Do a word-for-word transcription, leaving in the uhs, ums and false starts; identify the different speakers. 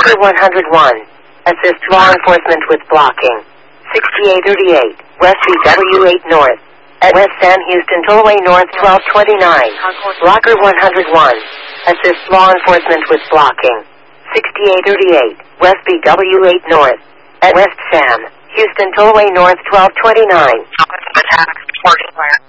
Speaker 1: Blocker one oh one. Assist law enforcement with blocking. sixty-eight thirty-eight. West B W eight North. At West San Houston Tollway North twelve twenty-nine. Blocker one oh one. Assist law enforcement with blocking. sixty-eight thirty-eight. West B W eight North. At West San Houston Tollway North twelve twenty-nine.
Speaker 2: Attack. Working fire.